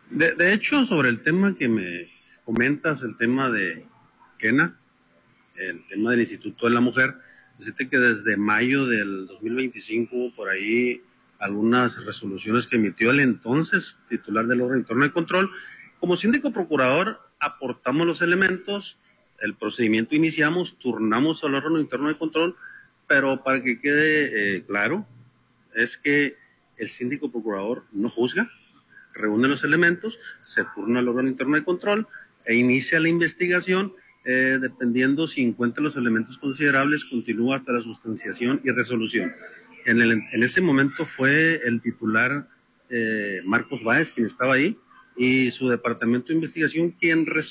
De hecho, sobre el tema que me comentas, el tema de Kena, el tema del Instituto de la Mujer, decirte que desde mayo del 2025, por ahí, algunas resoluciones que emitió el entonces titular del órgano interno de control, como síndico procurador aportamos los elementos, el procedimiento iniciamos, turnamos al órgano interno de control, pero para que quede claro, es que el síndico procurador no juzga, reúne los elementos, se turna al órgano interno de control e inicia la investigación. Dependiendo si encuentra los elementos considerables, continúa hasta la sustanciación y resolución. En ese momento fue el titular Marcos Báez quien estaba ahí y su departamento de investigación quien